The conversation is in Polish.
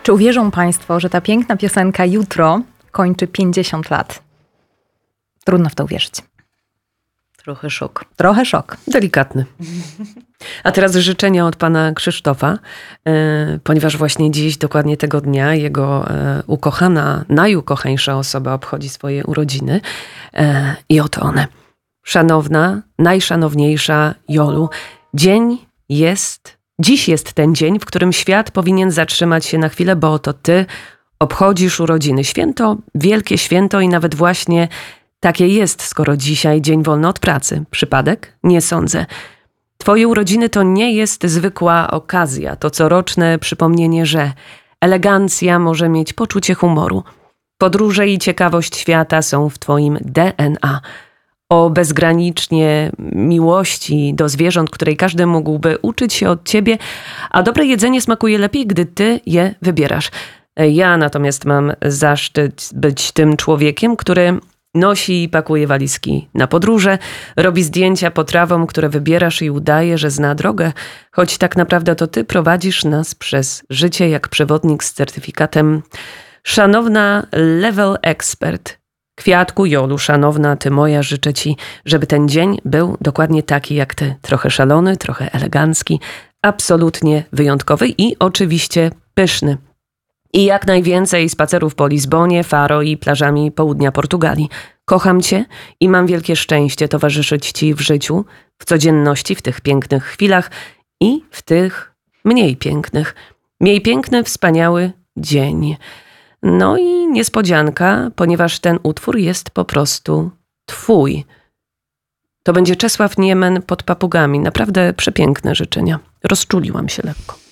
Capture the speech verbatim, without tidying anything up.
Czy uwierzą Państwo, że ta piękna piosenka jutro kończy pięćdziesiąt lat? Trudno w to uwierzyć. Trochę szok. Trochę szok. Delikatny. A teraz życzenia od pana Krzysztofa, yy, ponieważ właśnie dziś, dokładnie tego dnia, jego yy, ukochana, najukochańsza osoba obchodzi swoje urodziny. Yy, I oto one. Szanowna, najszanowniejsza Jolu, dzień jest, dziś jest ten dzień, w którym świat powinien zatrzymać się na chwilę, bo oto ty obchodzisz urodziny. Święto, wielkie święto i nawet właśnie takie jest, skoro dzisiaj dzień wolny od pracy. Przypadek? Nie sądzę. Twoje urodziny to nie jest zwykła okazja, to coroczne przypomnienie, że elegancja może mieć poczucie humoru. Podróże i ciekawość świata są w twoim D N A. O bezgranicznie miłości do zwierząt, której każdy mógłby uczyć się od ciebie, a dobre jedzenie smakuje lepiej, gdy ty je wybierasz. Ja natomiast mam zaszczyt być tym człowiekiem, który nosi i pakuje walizki na podróże, robi zdjęcia potrawom, które wybierasz i udaje, że zna drogę, choć tak naprawdę to ty prowadzisz nas przez życie jak przewodnik z certyfikatem. Szanowna Level Expert, Kwiatku, Jolu, szanowna, ty moja, życzę ci, żeby ten dzień był dokładnie taki jak ty. Trochę szalony, trochę elegancki, absolutnie wyjątkowy i oczywiście pyszny. I jak najwięcej spacerów po Lizbonie, Faro i plażami południa Portugalii. Kocham cię i mam wielkie szczęście towarzyszyć ci w życiu, w codzienności, w tych pięknych chwilach i w tych mniej pięknych. Miej piękny, wspaniały dzień. No i niespodzianka, ponieważ ten utwór jest po prostu twój. To będzie Czesław Niemen pod papugami. Naprawdę przepiękne życzenia. Rozczuliłam się lekko.